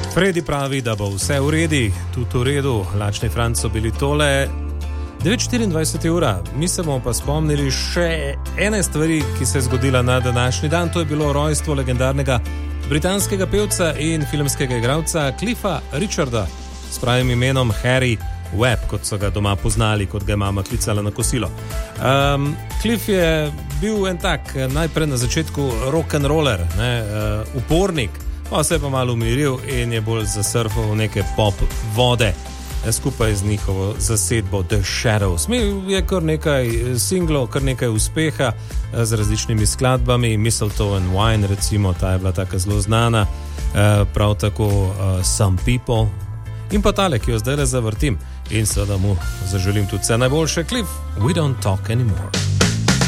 Fredi pravi, da bo vse v redu, tudi v redu, Lačni Franc so bili tole. 9:24 ura, mi se bomo pa spomnili še ene stvari, ki se je zgodila na današnji dan. To je bilo rojstvo legendarnega britanskega pevca in filmskega igralca Cliffa Richarda s pravim imenom Harry Webb, kot so ga doma poznali, kot ga je mama klicala na kosilo. Cliff je bil en tak, najprej na začetku rock'n'roller, upornik, pa se je pa malo umiril in je bolj zasurfal neke pop vode skupaj z njihovo zasedbo The Shadows. Imel je kar nekaj singlov, kar nekaj uspeha z različnimi skladbami, Mistletoe and Wine recimo, ta je bila taka zelo znana, prav tako Some People in pa tale, ki jo zdaj le zavrtim in seveda mu zaželim tudi vse najboljše. Cliff, We Don't Talk Anymore.